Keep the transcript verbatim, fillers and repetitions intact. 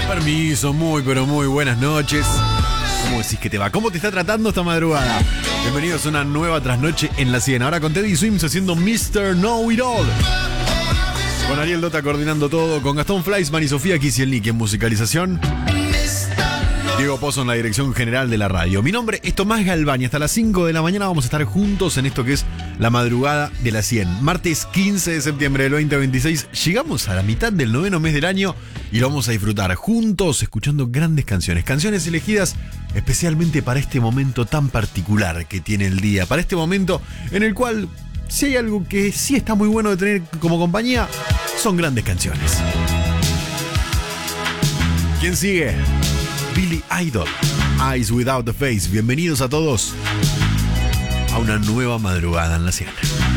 Permiso, muy pero muy buenas noches. ¿Cómo decís que te va? ¿Cómo te está tratando esta madrugada? Bienvenidos a una nueva trasnoche en la cien. Ahora con Teddy Swims haciendo mister Know It All. Con Ariel Dota coordinando todo, con Gastón Fleischmann y Sofía Kisielnik en musicalización. Diego Pozo en la dirección general de la radio. Mi nombre es Tomás Galván y hasta las cinco de la mañana vamos a estar juntos en esto que es la madrugada de la cien. Martes quince de septiembre del veinte veintiséis. Llegamos a la mitad del noveno mes del año y lo vamos a disfrutar juntos escuchando grandes canciones. Canciones elegidas especialmente para este momento tan particular que tiene el día. Para este momento en el cual, si hay algo que sí está muy bueno de tener como compañía, son grandes canciones. ¿Quién sigue? Billy Idol, Eyes Without the Face. Bienvenidos a todos a una nueva madrugada en la cien.